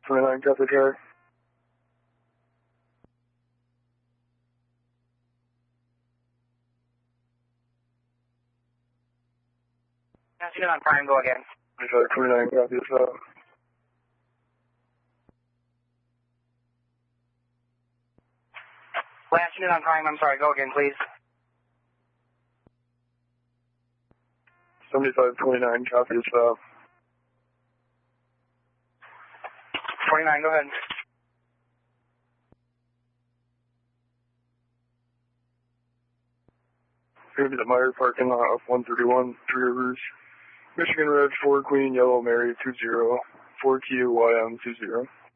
29, copy car. Last unit on prime, go again. 29, copy as well. Last unit on prime, I'm sorry, go again, please. 7529, copy as well. 29, go ahead. Going to be the Meyer parking lot of 131, Three Rivers. Michigan Red, 4 Queen, Yellow Mary, 20, 4Q, YM, 20.